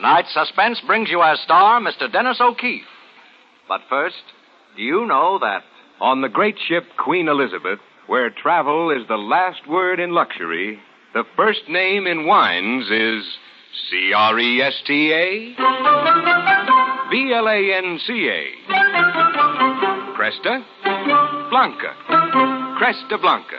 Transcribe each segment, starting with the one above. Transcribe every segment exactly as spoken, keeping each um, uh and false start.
Tonight's Suspense brings you as star Mister Dennis O'Keefe. But first, do you know that on the great ship Queen Elizabeth, where travel is the last word in luxury, the first name in wines is C R E S T A B L A N C A. Cresta Blanca. Cresta Blanca.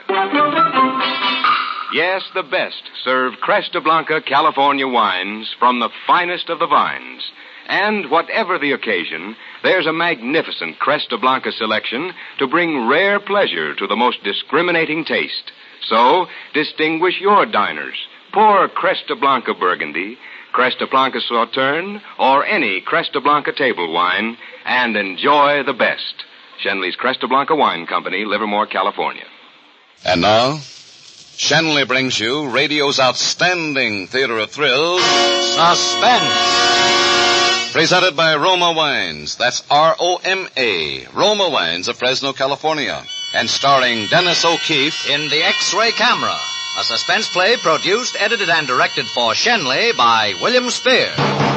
Yes, the best serve Cresta Blanca California wines from the finest of the vines. And whatever the occasion, there's a magnificent Cresta Blanca selection to bring rare pleasure to the most discriminating taste. So, distinguish your diners. Pour Cresta Blanca Burgundy, Cresta Blanca Sauterne, or any Cresta Blanca table wine, and enjoy the best. Shenley's Cresta Blanca Wine Company, Livermore, California. And now, Shenley brings you radio's outstanding theater of thrills, Suspense. Presented by Roma Wines. That's R O M A. Roma Wines of Fresno, California. And starring Dennis O'Keefe in The X-Ray Camera. A suspense play produced, edited, and directed for Shenley by William Spear.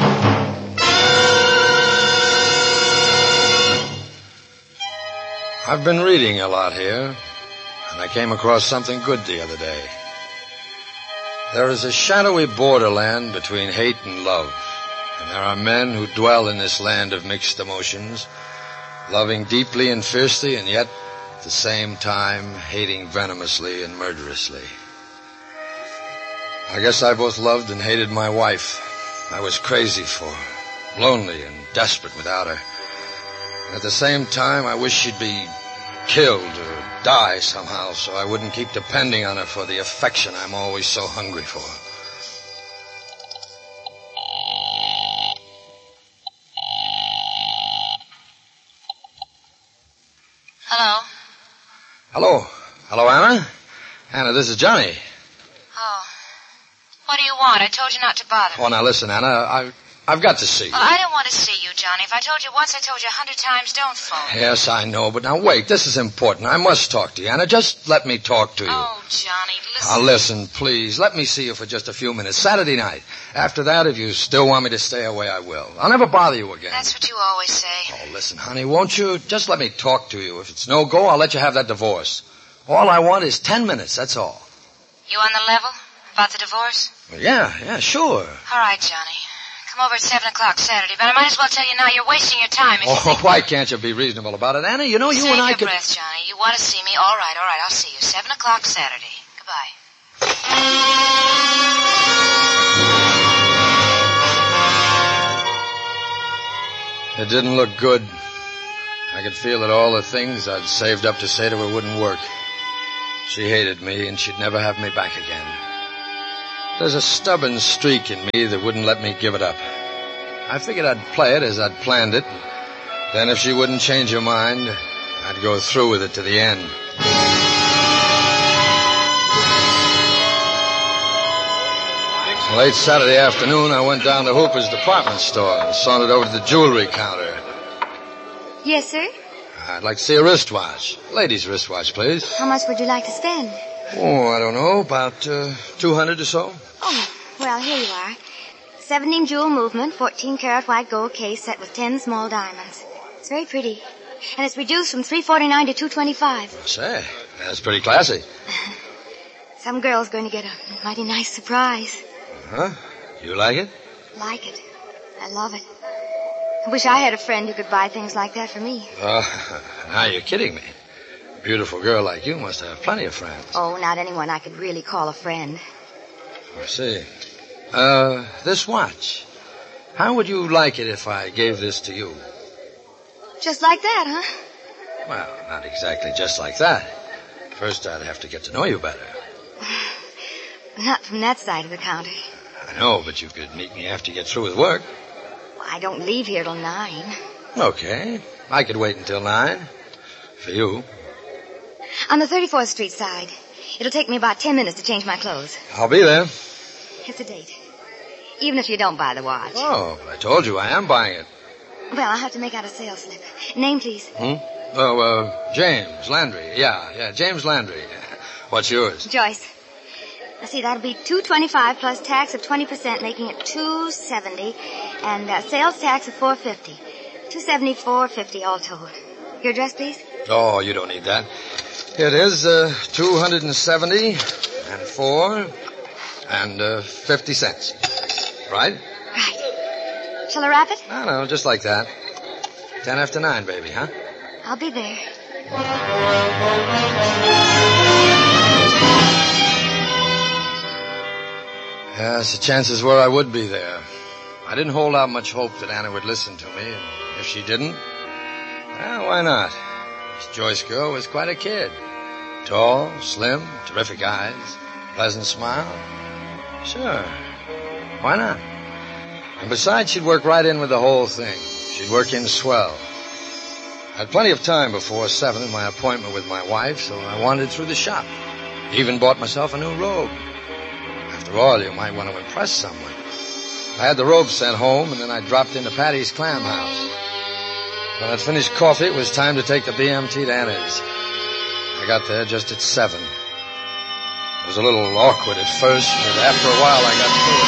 I've been reading a lot here, and I came across something good the other day. There is a shadowy borderland between hate and love, and there are men who dwell in this land of mixed emotions, loving deeply and fiercely, and yet, at the same time, hating venomously and murderously. I guess I both loved and hated my wife. I was crazy for her, lonely and desperate without her. And at the same time, I wish she'd be killed or die somehow so I wouldn't keep depending on her for the affection I'm always so hungry for. Hello? Hello. Hello, Anna. Anna, this is Johnny. Oh. What do you want? I told you not to bother me. Oh, now listen, Anna, I, I've got to see you. Well, I don't want to see you, Johnny. If I told you once, I told you a hundred times, don't phone. Yes, I know, but now wait, this is important. I must talk to you, Anna. Just let me talk to you. Oh, Johnny, listen. Now, listen, please. Let me see you for just a few minutes. Saturday night. After that, if you still want me to stay away, I will. I'll never bother you again. That's what you always say. Oh, listen, honey, won't you? Just let me talk to you. If it's no go, I'll let you have that divorce. All I want is ten minutes, that's all. You on the level? About the divorce? Well, yeah, yeah, sure. All right, Johnny. Come over at seven o'clock Saturday, but I might as well tell you now you're wasting your time. If oh, you think... why can't you be reasonable about it, Anna? You know, you Save and I your could... breath, Johnny. You want to see me? All right, all right, I'll see you. seven o'clock Saturday. Goodbye. It didn't look good. I could feel that all the things I'd saved up to say to her wouldn't work. She hated me, and she'd never have me back again. There's a stubborn streak in me that wouldn't let me give it up. I figured I'd play it as I'd planned it. Then if she wouldn't change her mind, I'd go through with it to the end. Late Saturday afternoon, I went down to Hooper's department store and sauntered over to the jewelry counter. Yes, sir? I'd like to see a wristwatch. Ladies' wristwatch, please. How much would you like to spend? Oh, I don't know, about uh, two hundred or so. Oh, well, here you are. seventeen jewel movement, fourteen karat white gold case set with ten small diamonds. It's very pretty. And it's reduced from three forty-nine to two twenty-five. Say, that's pretty classy. Some girl's going to get a mighty nice surprise. Huh? You like it? Like it. I love it. I wish I had a friend who could buy things like that for me. Oh, now you're kidding me. A beautiful girl like you must have plenty of friends. Oh, not anyone I could really call a friend. I see. Uh, this watch. How would you like it if I gave this to you? Just like that, huh? Well, not exactly just like that. First, I'd have to get to know you better. Not from that side of the counter. I know, but you could meet me after you get through with work. Well, I don't leave here till nine. Okay. I could wait until nine. For you. On the thirty-fourth Street side. It'll take me about ten minutes to change my clothes. I'll be there. It's a date. Even if you don't buy the watch. Oh, I told you I am buying it. Well, I'll have to make out a sales slip. Name, please. Hmm? Oh, uh, James Landry. Yeah, yeah, James Landry. What's yours? Joyce. Let's see, that'll be two twenty-five plus tax of twenty percent, making it two seventy, and uh, sales tax of four fifty. two seventy-four fifty all told. Your address, please? Oh, you don't need that. Here it is, uh, two hundred seventy and four and uh, fifty cents. Right? Right. Shall I wrap it? No, no, just like that. Ten after nine, baby, huh? I'll be there. Yes, the chances were I would be there. I didn't hold out much hope that Anna would listen to me, and if she didn't, well, why not? This Joyce girl was quite a kid. Tall, slim, terrific eyes, pleasant smile. Sure, why not? And besides, she'd work right in with the whole thing. She'd work in swell. I had plenty of time before seven in my appointment with my wife, so I wandered through the shop. Even bought myself a new robe. After all, you might want to impress someone. I had the robe sent home, and then I dropped into Patty's Clam House. When I'd finished coffee, it was time to take the B M T to Anna's. I got there just at seven. It was a little awkward at first, but after a while I got through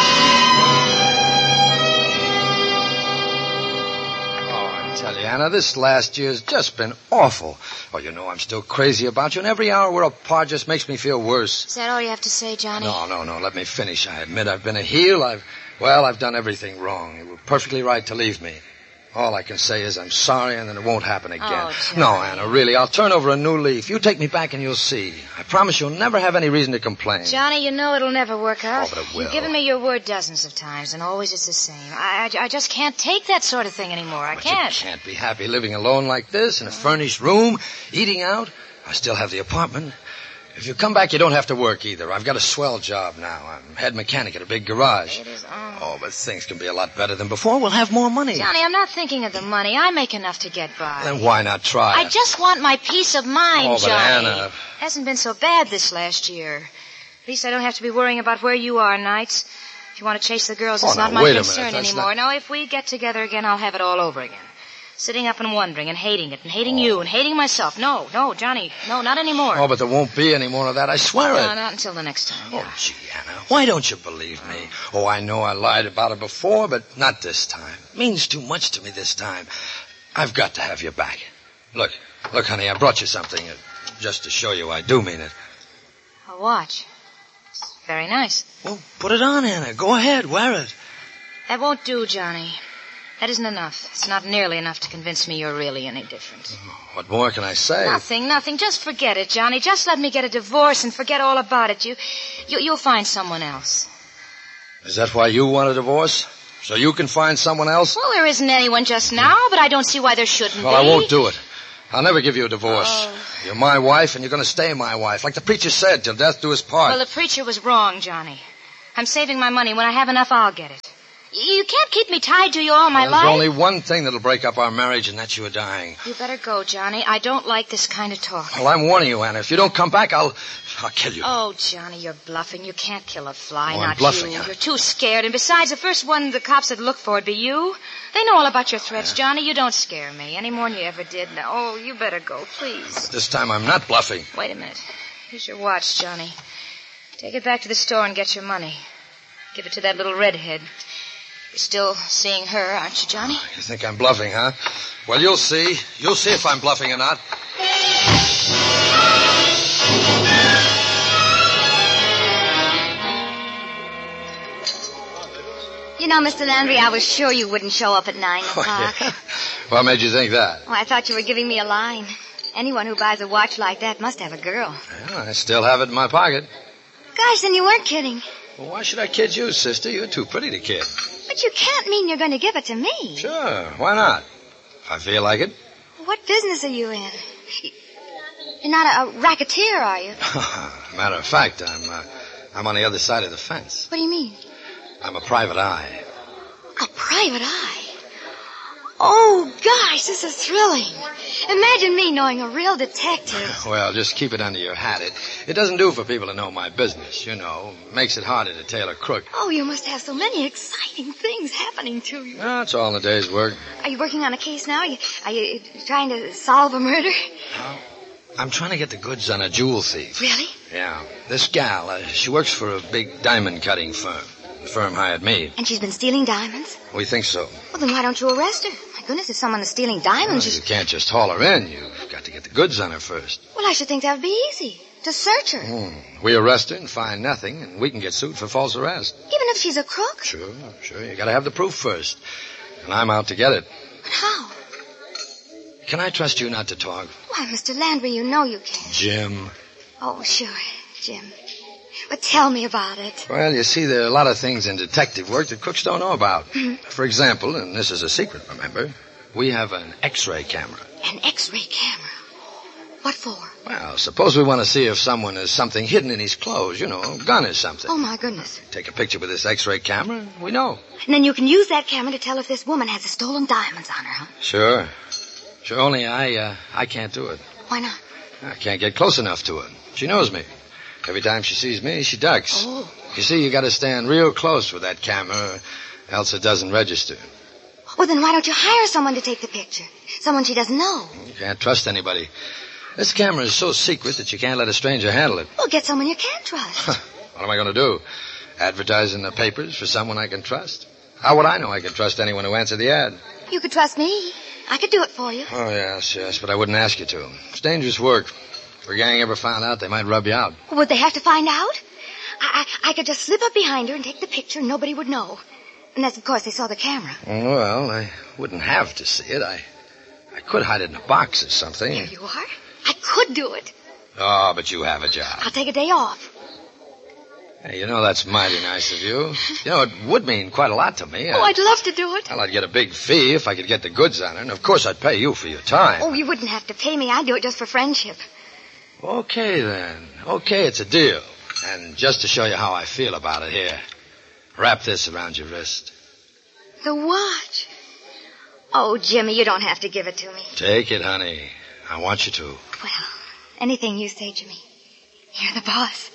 it. Oh, I tell you, Anna, this last year's just been awful. Oh, you know I'm still crazy about you, and every hour we're apart just makes me feel worse. Is that all you have to say, Johnny? No, no, no, let me finish. I admit I've been a heel. I've, well, I've done everything wrong. You were perfectly right to leave me. All I can say is I'm sorry, and then it won't happen again. Oh, no, Anna, really, I'll turn over a new leaf. You take me back and you'll see. I promise you'll never have any reason to complain. Johnny, you know it'll never work out. Oh, but it will. You've given me your word dozens of times, and always it's the same. I, I, I just can't take that sort of thing anymore. I but can't. You can't be happy living alone like this, in a furnished room, eating out. I still have the apartment. If you come back, you don't have to work either. I've got a swell job now. I'm head mechanic at a big garage. It is on. Oh, but things can be a lot better than before. We'll have more money. Johnny, I'm not thinking of the money. I make enough to get by. Then why not try? I just want my peace of mind, Oh, but Johnny. Anna... Hasn't been so bad this last year. At least I don't have to be worrying about where you are nights. If you want to chase the girls, it's Oh, not now, my wait a concern minute, that's anymore. not- No, if we get together again, I'll have it all over again. Sitting up and wondering and hating it and hating you and hating myself. No, no, Johnny, no, not anymore. Oh, but there won't be any more of that. I swear No, it. not until the next time. Oh, Yeah. gee, Anna, why don't you believe me? Oh, I know I lied about it before, but not this time. It means too much to me this time. I've got to have you back. Look, look, honey, I brought you something uh, just to show you I do mean it. A watch. It's very nice. Well, put it on, Anna. Go ahead, wear it. That won't do, Johnny. That isn't enough. It's not nearly enough to convince me you're really any different. What more can I say? Nothing, nothing. Just forget it, Johnny. Just let me get a divorce and forget all about it. You, you, you'll find someone else. Is that why you want a divorce? So you can find someone else? Well, there isn't anyone just now, but I don't see why there shouldn't Well, be. I won't do it. I'll never give you a divorce. Oh. You're my wife, and you're going to stay my wife, like the preacher said, till death do us part. Well, the preacher was wrong, Johnny. I'm saving my money. When I have enough, I'll get it. You can't keep me tied to you all my There's life. only one thing that'll break up our marriage, and that's you dying. You better go, Johnny. I don't like this kind of talk. Well, I'm warning you, Anna. If you don't come back, I'll... I'll kill you. Oh, Johnny, you're bluffing. You can't kill a fly, Oh, I'm not bluffing, you. huh? You're too scared. And besides, the first one the cops would look for would be you. They know all about your threats, Johnny. You don't scare me any more than you ever did. Now, oh, you better go, please. This time I'm not bluffing. Wait a minute. Here's your watch, Johnny. Take it back to the store and get your money. Give it to that little redhead. You're still seeing her, aren't you, Johnny? You think I'm bluffing, huh? Well, you'll see. You'll see if I'm bluffing or not. You know, Mister Landry, I was sure you wouldn't show up at nine o'clock. Oh, yeah. What made you think that? Oh, I thought you were giving me a line. Anyone who buys a watch like that must have a girl. Well, I still have it in my pocket. Gosh, then you weren't kidding. Well, why should I kid you, sister? You're too pretty to kid. But you can't mean you're going to give it to me. Sure, why not? If I feel like it. What business are you in? You're not a, a racketeer, are you? Matter of fact, I'm, uh, I'm on the other side of the fence. What do you mean? I'm a private eye. A private eye? Oh, gosh, this is thrilling. Imagine me knowing a real detective. Well, just keep it under your hat. It, it doesn't do for people to know my business, you know. Makes it harder to tail a crook. Oh, you must have so many exciting things happening to you. Well, it's all in the day's work. Are you working on a case now? Are you, are you trying to solve a murder? No. I'm trying to get the goods on a jewel thief. Really? Yeah. This gal, uh, she works for a big diamond cutting firm. The firm hired me. And she's been stealing diamonds? We think so. Well, then why don't you arrest her? My goodness, if someone is stealing diamonds... Well, you can't just haul her in. You've got to get the goods on her first. Well, I should think that would be easy. To search her. Hmm. We arrest her and find nothing, and we can get sued for false arrest. Even if she's a crook? Sure, sure. You got to have the proof first. And I'm out to get it. But how? Can I trust you not to talk? Why, Mister Landry, you know you can. Jim. Oh, sure, Jim. But tell me about it. Well, you see, there are a lot of things in detective work that crooks don't know about. Mm-hmm. For example, and this is a secret, remember, we have an X-ray camera. An X-ray camera? What for? Well, suppose we want to see if someone has something hidden in his clothes, you know, a gun or something. Oh, my goodness. Take a picture with this X-ray camera, we know. And then you can use that camera to tell if this woman has the stolen diamonds on her, huh? Sure. Sure, only I, uh, I can't do it. Why not? I can't get close enough to her. She knows me. Every time she sees me, she ducks. Oh. You see, you got to stand real close with that camera, else it doesn't register. Well, then why don't you hire someone to take the picture? Someone she doesn't know. You can't trust anybody. This camera is so secret that you can't let a stranger handle it. Well, get someone you can trust. What am I going to do? Advertise in the papers for someone I can trust? How would I know I can trust anyone who answered the ad? You could trust me. I could do it for you. Oh, yes, yes, but I wouldn't ask you to. It's dangerous work. If a gang ever found out, they might rub you out. Would they have to find out? I, I, I could just slip up behind her and take the picture and nobody would know. Unless, of course, they saw the camera. Well, I wouldn't have to see it. I, I could hide it in a box or something. There you are. I could do it. Oh, but you have a job. I'll take a day off. Hey, you know, that's mighty nice of you. You know, it would mean quite a lot to me. Oh, I'd love to do it. Well, I'd get a big fee if I could get the goods on her. And, of course, I'd pay you for your time. Oh, you wouldn't have to pay me. I'd do it just for friendship. Okay, then. Okay, it's a deal. And just to show you how I feel about it, here, wrap this around your wrist. The watch? Oh, Jimmy, you don't have to give it to me. Take it, honey. I want you to. Well, anything you say, Jimmy. You're the boss.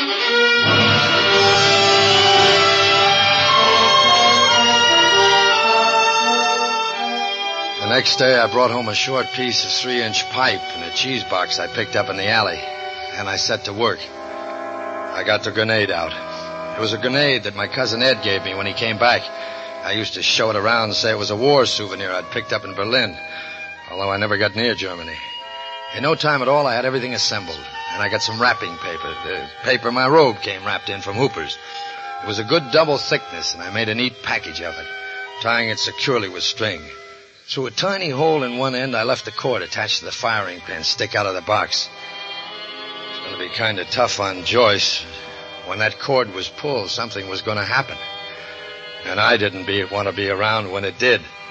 The next day, I brought home a short piece of three-inch pipe and a cheese box I picked up in the alley. And I set to work. I got the grenade out. It was a grenade that my cousin Ed gave me when he came back. I used to show it around and say it was a war souvenir I'd picked up in Berlin, although I never got near Germany. In no time at all, I had everything assembled, and I got some wrapping paper. The paper my robe came wrapped in from Hooper's. It was a good double thickness, and I made a neat package of it, tying it securely with string. Through a tiny hole in one end, I left the cord attached to the firing pin stick out of the box. It's going to be kind of tough on Joyce. When that cord was pulled, something was going to happen. And I didn't be, want to be around when it did.